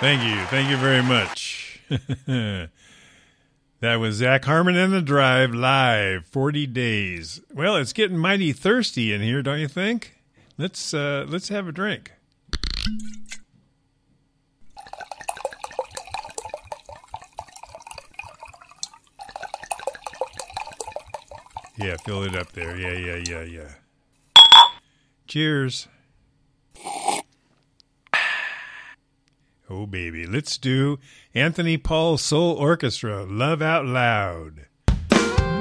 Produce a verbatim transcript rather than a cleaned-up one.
Thank you. Thank you very much. That was Zach Harmon and the Drive live, forty days. Well, it's getting mighty thirsty in here, don't you think? Let's uh, let's have a drink. Yeah, fill it up there. Yeah, yeah, yeah, yeah. Cheers. Oh, baby. Let's do Anthony Paul Soul Orchestra, Love Out Loud.